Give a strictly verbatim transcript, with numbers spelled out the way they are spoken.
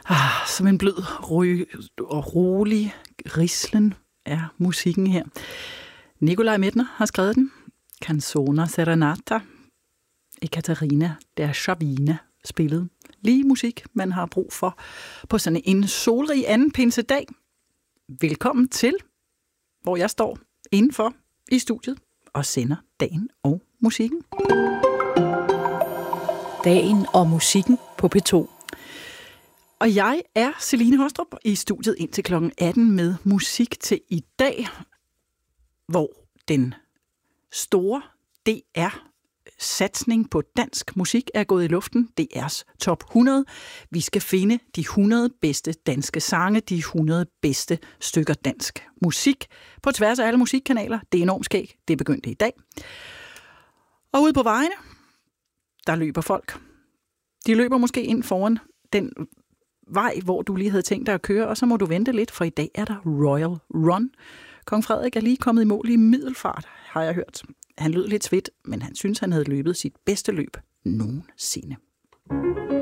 Ah, som en blød ry- og rolig rislen er musikken her. Nikolaj Medtner har skrevet den. Canzona Serenata. Ekaterina Dershavina spillede. Lige musik, man har brug for på sådan en solrig anden pinsedag. Velkommen til, hvor jeg står indenfor i studiet og sender dagen og musikken. Dagen og musikken på P to. Og jeg er Celine Hostrup i studiet indtil klokken atten med musik til i dag, hvor den store D R-satsning på dansk musik er gået i luften. D R's top hundrede. Vi skal finde de hundrede bedste danske sange, de hundrede bedste stykker dansk musik på tværs af alle musikkanaler. Det er enormt skægt. Det begyndte i dag. Og ude på vejene, der løber folk. De løber måske ind foran den vej, hvor du lige havde tænkt dig at køre, og så må du vente lidt, for i dag er der Royal Run. Kong Frederik er lige kommet i mål i middelfart, har jeg hørt. Han lød lidt svedt, men han synes, han havde løbet sit bedste løb nogensinde.